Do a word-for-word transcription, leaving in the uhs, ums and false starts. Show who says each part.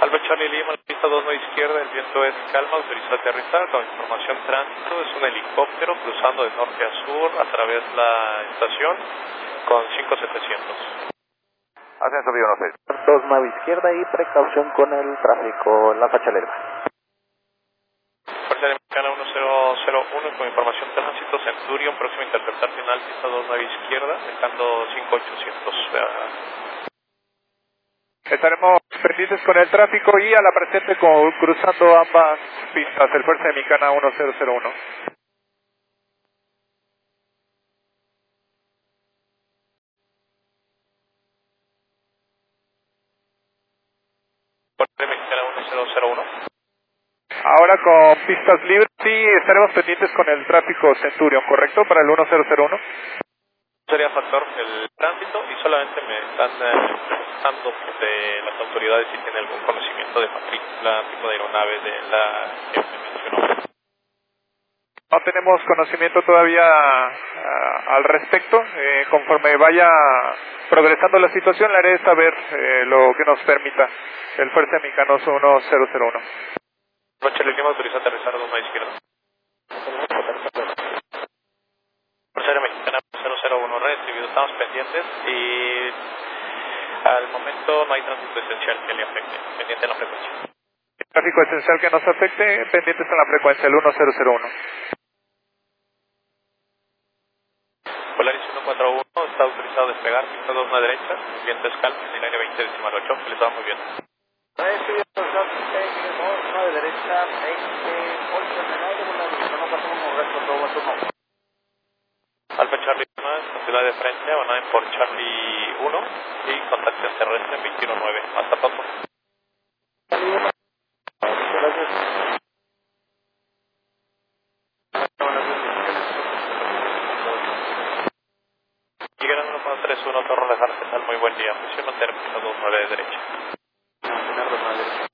Speaker 1: Alfa Charlie Lima, la pista dos nueve izquierda, el viento es calma, autoriza aterrizar, con información tránsito, es un helicóptero cruzando de norte a sur a través de la estación con cinco setecientos.
Speaker 2: Ascenso Vivo uno seis.
Speaker 3: dos nueve izquierda y precaución con el tráfico en la Alfa Charlie Lima.
Speaker 1: Fuerza Americana uno cero cero uno con información tránsito, Centurion, próximo a interceptar final, pista dos nueve izquierda, dejando cinco ochocientos.
Speaker 2: Estaremos pendientes con el tráfico y a la presente con, cruzando ambas pistas, el Fuerza Mexicana uno cero cero uno.
Speaker 1: Fuerza Mexicana uno cero cero uno.
Speaker 2: Ahora con pistas libres y estaremos pendientes con el tráfico Centurion, ¿correcto? Para el uno cero cero uno.
Speaker 1: Sería factor el tránsito y solamente me están eh, preguntando de las autoridades si tienen algún conocimiento de matrícula, tipo de aeronave de la que me mencionó.
Speaker 2: No tenemos conocimiento todavía uh, al respecto. Eh, conforme vaya progresando la situación, le haré saber eh, lo que nos permita el Fuerza Mexicana uno cero cero uno.
Speaker 1: Noche Lima autoriza aterrizar a dos nueve izquierda. Fuerza Mexicana cero cero uno recibido, estamos pendientes y al momento no hay tránsito esencial que le afecte, pendiente en la frecuencia.
Speaker 2: Tráfico esencial que nos afecte, pendientes en la frecuencia, el uno cero cero uno.
Speaker 1: Polaris uno cuatro uno está autorizado a despegar, pista dos a derecha, viento es calma, en el aire veinte decimal ocho, que les va muy bien.
Speaker 3: Recibido dos nueve derecha, veinte ocho en el aire, no pasamos un resto de dos uno.
Speaker 1: Alfa Charlie uno, ciudad de frente, van por Charlie uno y contacto terrestre en veintiuno nueve. Hasta pronto.
Speaker 3: Gracias.
Speaker 1: Llegan uno cuatro tres uno, Torre de Garcesal, muy buen día. Presión térmica dos nueve de derecha.
Speaker 3: Leonardo Madrid.